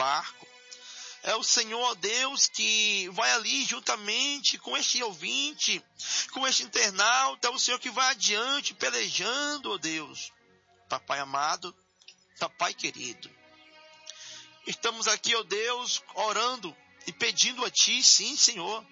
barco. É o Senhor, ó Deus, que vai ali juntamente com este ouvinte, com este internauta. É o Senhor que vai adiante, pelejando, ó Deus. Papai amado, papai querido. Estamos aqui, ó Deus, orando e pedindo a Ti, sim, Senhor.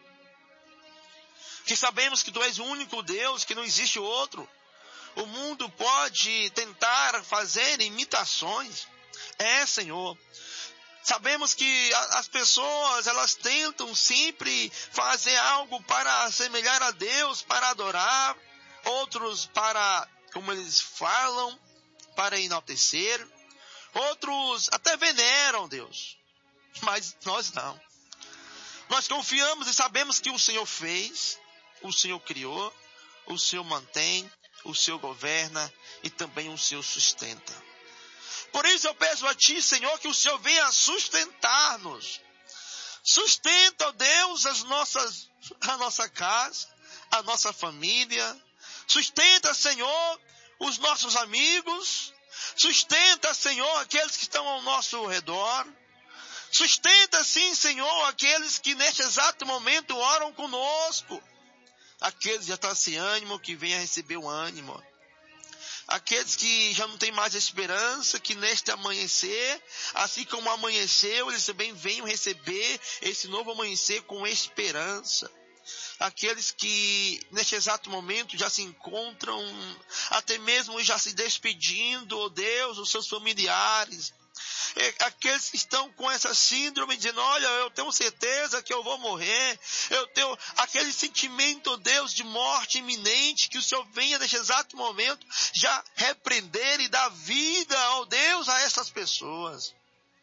Que sabemos que Tu és o único Deus, que não existe outro. O mundo pode tentar fazer imitações. Senhor. Sabemos que as pessoas, elas tentam sempre fazer algo para assemelhar a Deus, para adorar. Outros para, como eles falam, para enaltecer. Outros até veneram Deus. Mas nós não. Nós confiamos e sabemos que o Senhor fez, o Senhor criou, o Senhor mantém, o Senhor governa e também o Senhor sustenta. Por isso eu peço a Ti, Senhor, que o Senhor venha sustentar-nos. Sustenta, ó Deus, a nossa casa, a nossa família. Sustenta, Senhor, os nossos amigos. Sustenta, Senhor, aqueles que estão ao nosso redor. Sustenta, sim, Senhor, aqueles que neste exato momento oram conosco. Aqueles que já estão sem ânimo, que venham receber o ânimo. Aqueles que já não têm mais esperança, que neste amanhecer, assim como amanheceu, eles também venham receber esse novo amanhecer com esperança. Aqueles que neste exato momento já se encontram, até mesmo já se despedindo, ó Deus, dos seus familiares. Aqueles que estão com essa síndrome, dizendo, olha, eu tenho certeza que eu vou morrer. Eu tenho aquele sentimento, Deus, de morte iminente, que o Senhor venha neste exato momento já repreender e dar vida, ó Deus, a essas pessoas.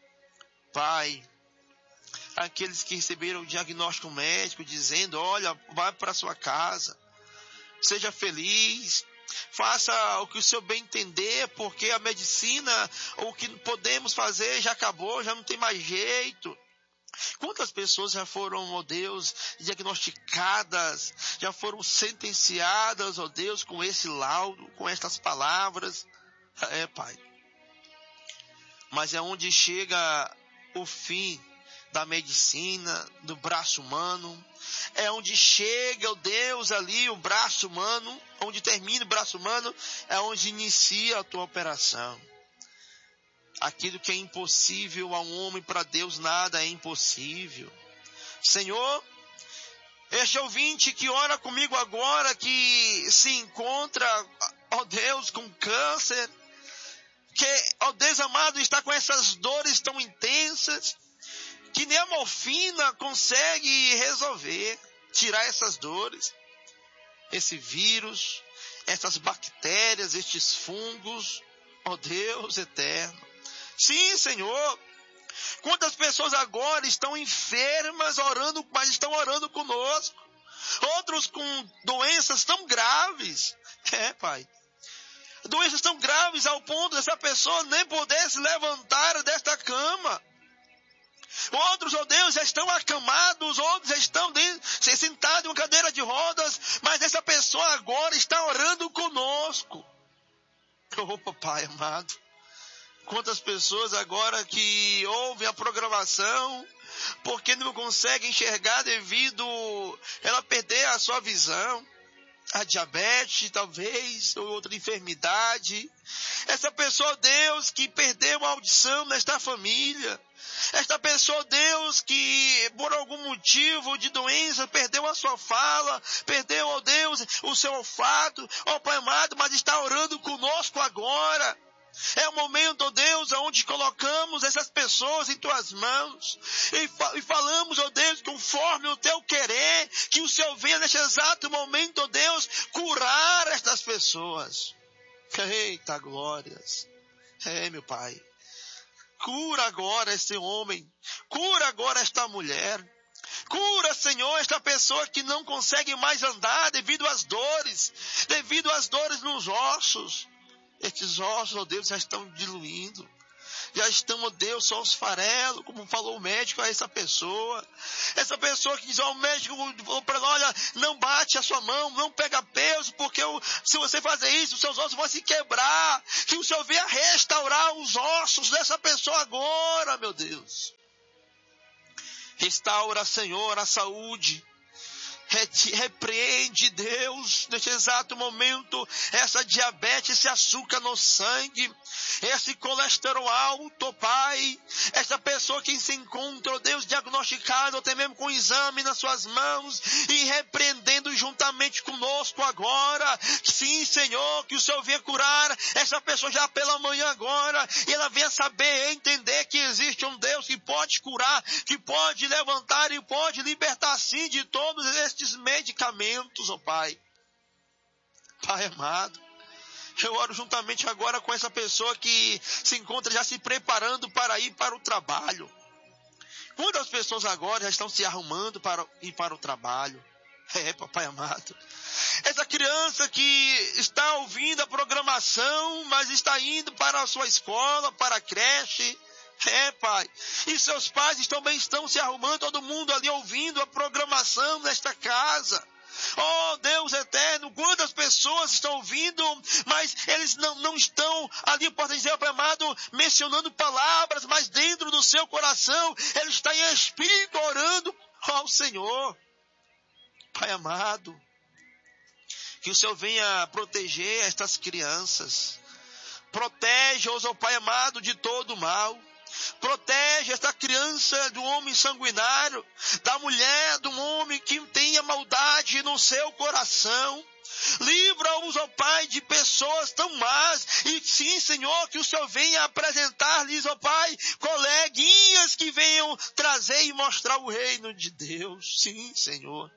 Pai, aqueles que receberam o diagnóstico médico dizendo, olha, vai para sua casa, seja feliz. Faça o que o Senhor bem entender, porque a medicina, o que podemos fazer já acabou, já não tem mais jeito. Quantas pessoas já foram, ó Deus, diagnosticadas, já foram sentenciadas, ó Deus, com esse laudo, com estas palavras? Pai. Mas é onde chega o fim da medicina, do braço humano. É onde chega, ó Deus, ali o braço humano, onde termina o braço humano, é onde inicia a tua operação. Aquilo que é impossível a um homem, para Deus nada é impossível. Senhor, este ouvinte que ora comigo agora, que se encontra, ó Deus, com câncer, que, ó Deus amado, está com essas dores tão intensas, que nem a morfina consegue resolver, tirar essas dores, esse vírus, essas bactérias, estes fungos, ó Deus eterno. Sim, Senhor, quantas pessoas agora estão enfermas orando, mas estão orando conosco, outros com doenças tão graves, Pai, doenças tão graves ao ponto dessa pessoa nem poder se levantar desta cama. Outros, ó Deus, já estão acamados, outros já estão sentados em uma cadeira de rodas, mas essa pessoa agora está orando conosco. Oh, papai amado, quantas pessoas agora que ouvem a programação, porque não conseguem enxergar devido ela perder a sua visão, a diabetes talvez, ou outra enfermidade. Essa pessoa, Deus, que perdeu a audição nesta família. Esta pessoa, Deus, que por algum motivo de doença perdeu a sua fala, perdeu, ó Deus, o seu olfato, ó Pai amado, mas está orando conosco agora. É o momento, ó Deus, onde colocamos essas pessoas em Tuas mãos e falamos, ó Deus, conforme o Teu querer, que o Senhor venha neste exato momento, ó Deus, curar estas pessoas. Eita glórias! Meu Pai. Cura agora esse homem, cura agora esta mulher, cura, Senhor, esta pessoa que não consegue mais andar devido às dores nos ossos. Estes ossos, ó Deus, já estão diluindo. já estão, ó Deus, só os farelos, como falou o médico a essa pessoa que diz ao médico, para ela, olha, não bate a sua mão, não pega peso, porque se você fazer isso, os seus ossos vão se quebrar, que o Senhor venha restaurar os ossos dessa pessoa agora, meu Deus. Restaura, Senhor, a saúde. Repreende, Deus, neste exato momento, essa diabetes, esse açúcar no sangue, esse colesterol alto, Pai, essa pessoa que se encontra, oh Deus, diagnosticado, até mesmo com exame nas suas mãos, e repreendendo juntamente conosco agora, sim, Senhor, que o Senhor venha curar essa pessoa já pela manhã agora, e ela venha saber, entender que existe um Deus que pode curar, que pode levantar e pode libertar, sim, de todos estes medicamentos, ó Pai. Pai amado, eu oro juntamente agora com essa pessoa que se encontra já se preparando para ir para o trabalho. Quantas pessoas agora já estão se arrumando para ir para o trabalho? Papai amado. Essa criança que está ouvindo a programação, mas está indo para a sua escola, para a creche. Pai, e seus pais também estão se arrumando, todo mundo ali ouvindo a programação nesta casa. Oh Deus eterno, quantas pessoas estão ouvindo, mas eles não estão ali, pode dizer, Pai amado, mencionando palavras, mas dentro do seu coração, ele está em espírito orando ao Senhor. Pai amado, que o Senhor venha proteger estas crianças. Protege-os, ó Pai amado, de todo o mal. Protege esta criança do homem sanguinário, da mulher, do homem que tenha maldade no seu coração. Livra-os, ó Pai, de pessoas tão más. E sim, Senhor, que o Senhor venha apresentar-lhes, ó Pai, coleguinhas que venham trazer e mostrar o reino de Deus. Sim, Senhor.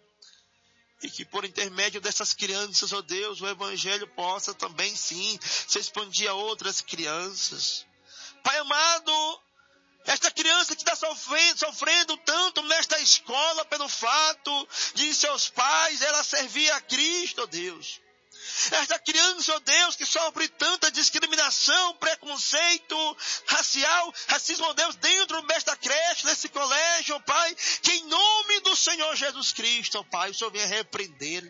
E que por intermédio dessas crianças, ó Deus, o Evangelho possa também, sim, se expandir a outras crianças. Pai amado, esta criança que está sofrendo tanto nesta escola pelo fato de seus pais, ela servir a Cristo, ó Deus. Esta criança, ó Deus, que sofre tanta discriminação, preconceito, racismo, ó Deus, dentro desta creche, desse colégio, ó Pai, que em nome do Senhor Jesus Cristo, ó Pai, o Senhor venha repreender.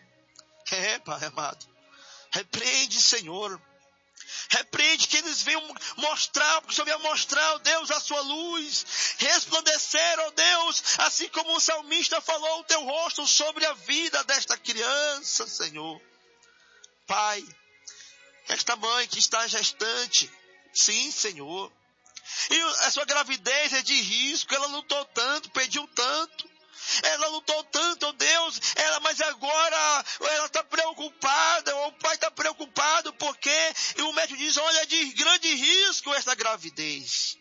Pai amado, repreende, Senhor. Repreende que eles venham mostrar, porque o Senhor venha mostrar, ó Deus, a sua luz, resplandecer, ó Deus, assim como o salmista falou, o teu rosto sobre a vida desta criança, Senhor. Pai, esta mãe que está gestante, sim, Senhor, e a sua gravidez é de risco, ela lutou tanto, pediu tanto, ela lutou tanto, ó Deus, mas agora ela está preocupada, o pai está preocupado, porque o médico diz, olha, é de grande risco essa gravidez.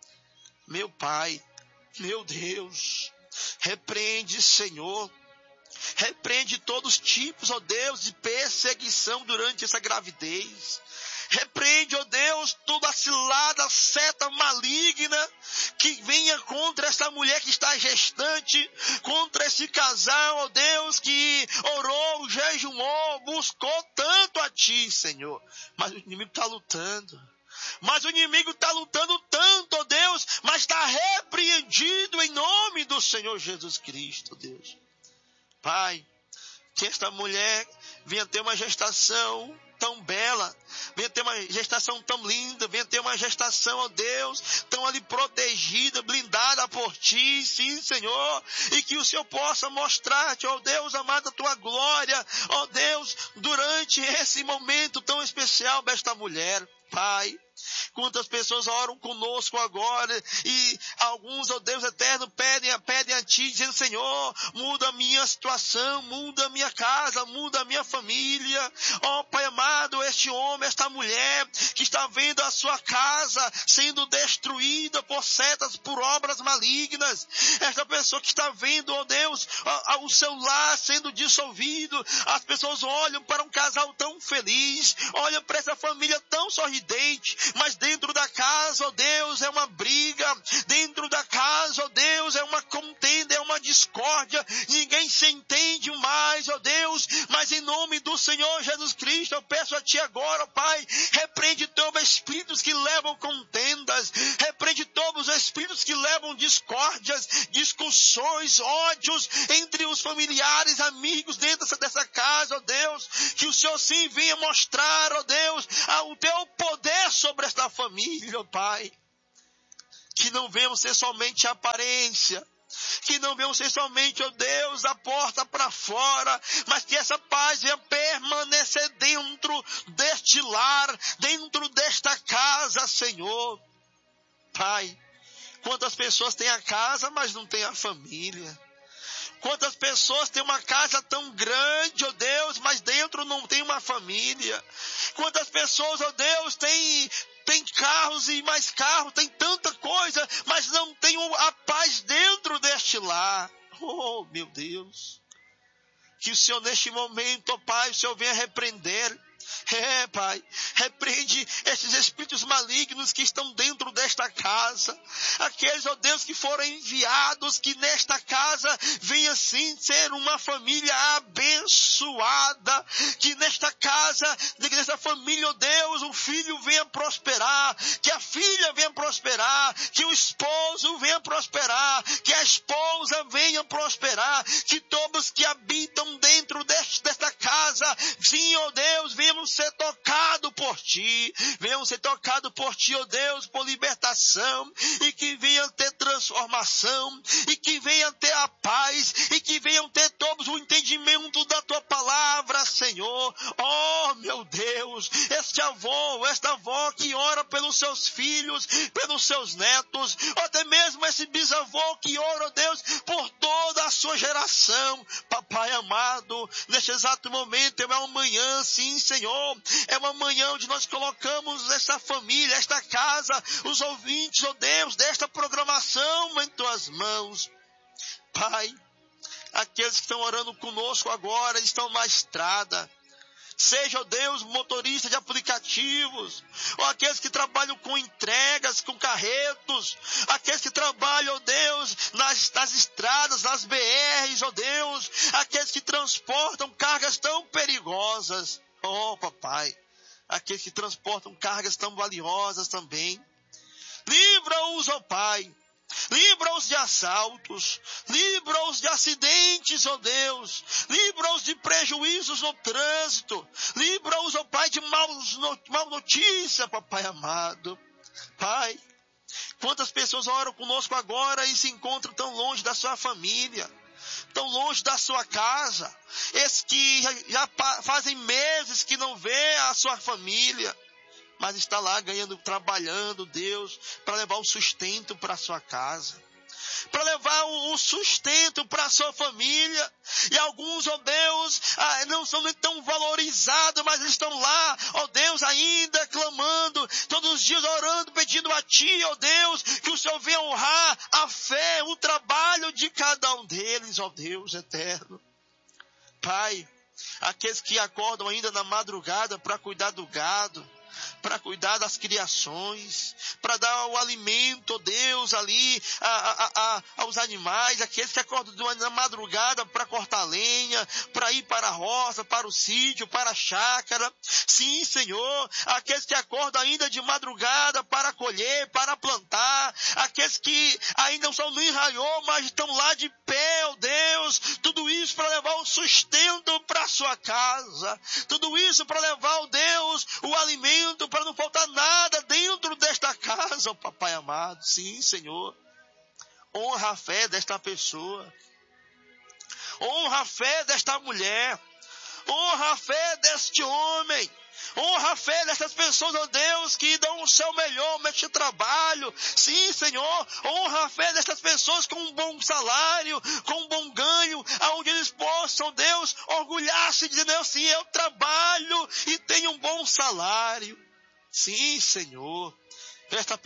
Meu Pai, meu Deus, repreende, Senhor, repreende todos os tipos, ó Deus, de perseguição durante essa gravidez. Repreende, ó Deus, toda a cilada, seta maligna que venha contra essa mulher que está gestante, contra esse casal, ó Deus, que orou, jejuou, buscou tanto a Ti, Senhor. Mas o inimigo está lutando. Mas o inimigo está lutando tanto, ó Deus, mas está repreendido em nome do Senhor Jesus Cristo, Deus. Pai, que esta mulher venha ter uma gestação tão bela, venha ter uma gestação tão linda, venha ter uma gestação, ó Deus, tão ali protegida, blindada por Ti, sim, Senhor, e que o Senhor possa mostrar-te, ó Deus amado, a Tua glória, ó Deus, durante esse momento tão especial desta mulher, Pai. Quantas pessoas oram conosco agora e alguns, ó Deus eterno, pedem a Ti, dizendo, Senhor, muda a minha situação, muda a minha casa, muda a minha família. Ó Pai amado, este homem, esta mulher que está vendo a sua casa sendo destruída por setas, por obras malignas. Esta pessoa que está vendo, ó Deus, o seu lar sendo dissolvido. As pessoas olham para um casal tão feliz, olham para essa família tão sorridente, mas dentro da casa, ó Deus, é uma briga. Dentro da casa, ó Deus, é uma contenda, é uma discórdia. Ninguém se entende mais, ó Deus. Mas em nome do Senhor Jesus Cristo, eu peço a Ti agora, ó Pai, repreende todos os espíritos que levam contendas. Repreende espíritos que levam discórdias, discussões, ódios entre os familiares, amigos dentro dessa casa, ó Deus, que o Senhor sim venha mostrar, ó Deus, o teu poder sobre esta família, ó Pai. Que não venham ser somente aparência, que não venham ser somente, ó Deus, da porta para fora, mas que essa paz venha permanecer dentro deste lar, dentro desta casa, Senhor. Pai, quantas pessoas têm a casa, mas não têm a família. Quantas pessoas têm uma casa tão grande, ó Deus, mas dentro não tem uma família. Quantas pessoas, ó Deus, têm carros e mais carros, tem tanta coisa, mas não tem a paz dentro deste lar. Oh, meu Deus. Que o Senhor neste momento, ó Pai, o Senhor venha repreender. Pai, repreende esses espíritos malignos que estão dentro desta casa. Aqueles, ó Deus, que foram enviados, que nesta casa venha sim ser uma família abençoada. Que nesta casa, nesta família, ó Deus, o filho venha prosperar. Que a filha venha prosperar. Que o esposo venha prosperar. Que a esposa venha prosperar. Que todos que habitam dentro desta casa, sim, ó Deus, venham ser tocados por Ti, venham ser tocados por Ti, ó Deus, por libertação, e que venham ter transformação, e que venham ter a paz, e que venham ter todos o entendimento da Tua palavra, Senhor. Oh, meu Deus, esta avó que ora pelos seus filhos, pelos seus netos, ou até mesmo esse bisavô que ora, ó Deus, por toda a sua geração. Papai amado, neste exato momento é uma manhã, sim, Senhor, é uma manhã onde nós colocamos esta família, esta casa, os ouvintes, ó Deus, desta programação em Tuas mãos. Pai, aqueles que estão orando conosco agora estão na estrada. Seja, ó Deus, motorista de aplicativos, ou aqueles que trabalham com entregas, com carretos, aqueles que trabalham, ó Deus, nas estradas, nas BRs, ó Deus, aqueles que transportam cargas tão perigosas. Oh, papai, aqueles que transportam cargas tão valiosas também. Livra-os, ó Pai. Livra-os de assaltos, livra-os de acidentes, ó Deus, livra-os de prejuízos no trânsito, livra-os, ó Pai, de mal notícia, papai amado. Pai, quantas pessoas oram conosco agora e se encontram tão longe da sua família, tão longe da sua casa, esses que já fazem meses que não vê a sua família, mas está lá trabalhando, Deus, para levar o sustento para a sua casa, para levar o sustento para a sua família. E alguns, ó Deus, não são nem tão valorizados, mas eles estão lá, ó Deus, ainda clamando, todos os dias orando, pedindo a Ti, ó Deus, que o Senhor venha honrar a fé, o trabalho de cada um deles, ó Deus eterno. Pai, aqueles que acordam ainda na madrugada para cuidar do gado, para cuidar das criações, para dar o alimento, ó Deus, ali aos animais, aqueles que acordam na madrugada para cortar lenha, para ir para a roça, para o sítio, para a chácara. Sim, Senhor, aqueles que acordam ainda de madrugada para colher, para plantar, aqueles que ainda não são nem raiou, mas estão lá de pé, ó Deus, tudo isso para levar o sustento para a sua casa, tudo isso para levar, ó Deus, o alimento, para não faltar nada dentro desta casa, ó papai amado. Sim, Senhor, honra a fé desta pessoa, honra a fé desta mulher, honra a fé deste homem, honra a fé dessas pessoas, ó Deus, que dão o seu melhor neste trabalho. Sim, Senhor, honra a fé dessas pessoas com um bom salário, com um bom ganho, aonde eles possam, Deus, orgulhar-se, dizendo assim: eu trabalho e tenho um bom salário. Sim, Senhor, esta